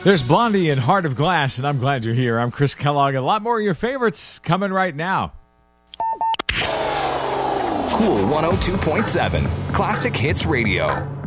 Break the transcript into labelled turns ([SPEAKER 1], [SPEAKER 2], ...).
[SPEAKER 1] There's Blondie and Heart of Glass, and I'm glad you're here. I'm Chris Kellogg. A lot more of your favorites coming right now.
[SPEAKER 2] Cool 102.7 Classic Hits Radio.